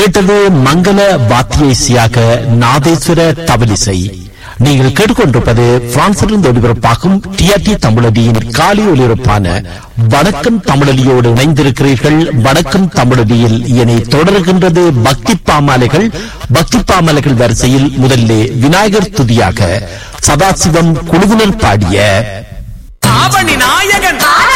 கேட்டது மங்கள வாத்திய இசையாக நாதேஸ்வர தவலிசை. நீங்கள் கேட்டுக்கொண்டிருப்பது பிரான்சிலிருந்து ஒளிபரப்பாகும் டிஆர்டி தமிழடியின் காலை ஒலிபரப்பான வணக்கம் தமிழடியோடு இணைந்திருக்கிறீர்கள். வணக்கம் தமிழடியில் இனி தொடர்கின்றது பக்தி பாமாலைகள். பக்தி பாமாலைகள் வரிசையில் முதல்ல விநாயகர் துதியாக சதாசிவம் குழுவினர் பாடிய ஆவணி நாயகன்